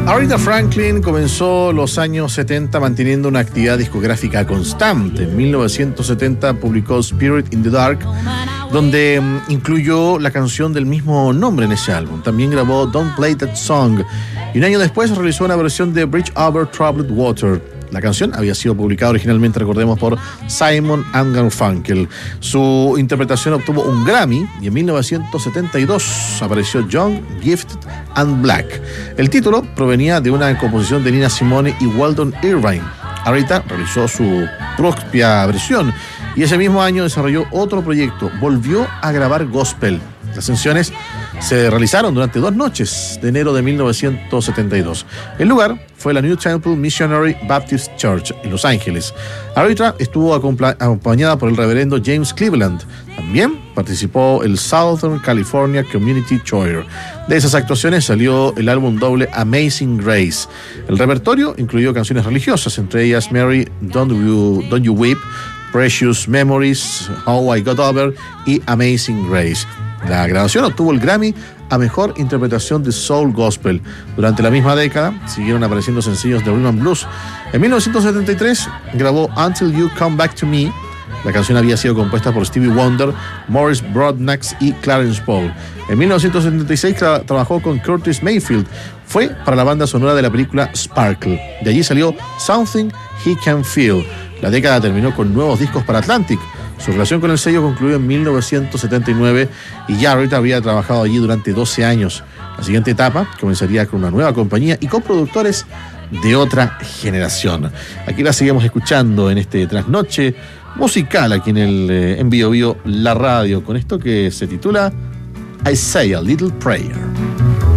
Aretha Franklin comenzó los años 70 manteniendo una actividad discográfica constante. En 1970 publicó Spirit in the Dark, donde incluyó la canción del mismo nombre en ese álbum. También grabó Don't Play That Song y un año después realizó una versión de Bridge Over Troubled Water. La canción había sido publicada originalmente, recordemos, por Simon & Garfunkel. Su interpretación obtuvo un Grammy y en 1972 apareció Young, Gifted and Black. El título provenía de una composición de Nina Simone y Weldon Irvine. Aretha realizó su propia versión y ese mismo año desarrolló otro proyecto. Volvió a grabar gospel. Las sesiones se realizaron durante 2 noches de enero de 1972. El lugar fue la New Temple Missionary Baptist Church en Los Ángeles. Aretha estuvo acompañada por el reverendo James Cleveland. También participó el Southern California Community Choir. De esas actuaciones salió el álbum doble Amazing Grace. El repertorio incluyó canciones religiosas, entre ellas Mary, Don't You Weep, Precious Memories, How I Got Over y Amazing Grace. La grabación obtuvo el Grammy a Mejor Interpretación de Soul Gospel. Durante la misma década siguieron apareciendo sencillos de Rhythm and Blues. En 1973 grabó Until You Come Back to Me. La canción había sido compuesta por Stevie Wonder, Morris Broadnax y Clarence Paul. En 1976 trabajó con Curtis Mayfield. Fue para la banda sonora de la película Sparkle. De allí salió Something He Can Feel. La década terminó con nuevos discos para Atlantic. Su relación con el sello concluyó en 1979 y ya Aretha había trabajado allí durante 12 años. La siguiente etapa comenzaría con una nueva compañía y con productores de otra generación. Aquí la seguimos escuchando en este trasnoche musical aquí en Bio Bio, la radio, con esto que se titula I Say a Little Prayer.